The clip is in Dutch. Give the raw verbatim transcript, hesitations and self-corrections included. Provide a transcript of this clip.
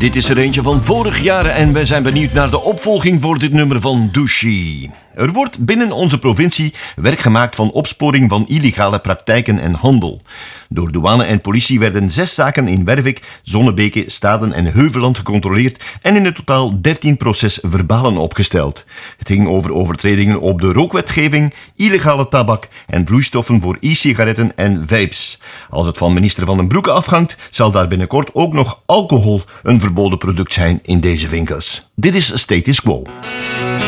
Dit is er eentje van vorig jaar en wij zijn benieuwd naar de opvolging voor dit nummer van Douchy. Er wordt binnen onze provincie werk gemaakt van opsporing van illegale praktijken en handel. Door douane en politie werden zes zaken in Wervik, Zonnebeke, Staden en Heuveland gecontroleerd en in het totaal dertien procesverbalen opgesteld. Het ging over overtredingen op de rookwetgeving, illegale tabak en vloeistoffen voor e-sigaretten en vapes. Als het van minister Van den Broeke afhangt, zal daar binnenkort ook nog alcohol een verboden product zijn in deze winkels. Dit is Status Quo.